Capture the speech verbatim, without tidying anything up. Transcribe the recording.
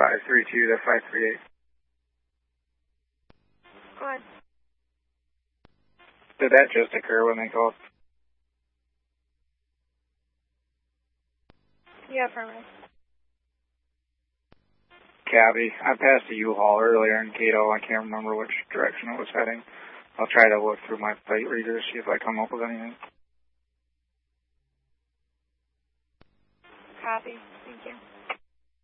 five three two to five three eight. Go ahead. Did that just occur when they called? Yeah, affirmative. Cabby. I passed a U-Haul earlier in Cato. I can't remember which direction it was heading. I'll try to look through my plate reader, see if I come up with anything. Copy.